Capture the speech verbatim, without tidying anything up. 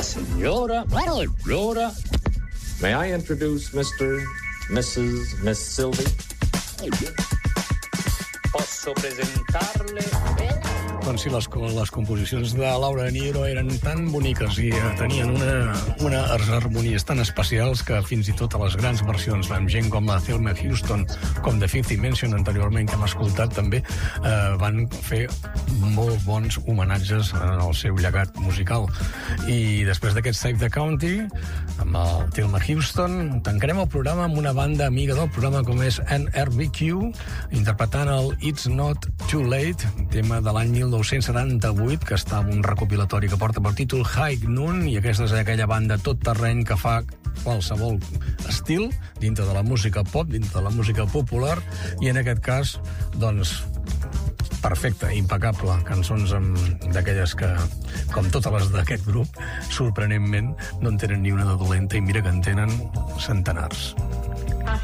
senyora, senyora. May I introduce mister, missus, Miss Sylvie? Posso presentarle... Doncs sí, les, les composicions de Laura Nyro eren tan boniques i tenien una, una harmonies tan especials que fins i tot a les grans versions amb gent com la Thelma Houston, com The Fifth Dimension anteriorment, que hem escoltat també, eh, van fer molt bons homenatges en el seu llegat musical. I després d'aquest Save the County, amb el Thelma Houston, tancarem el programa amb una banda amiga del programa com és N R B Q, interpretant el It's Not Too Late, tema de l'any mil nou-cents setanta-vuit, que està en un recopilatori que porta per títol High Noon, i aquesta és aquella banda tot terreny que fa qualsevol estil dintre de la música pop, dintre de la música popular, i en aquest cas, doncs, perfecte, impecable, cançons d'aquelles que, com totes les d'aquest grup, sorprenentment no en tenen ni una de dolenta, i mira que en tenen centenars.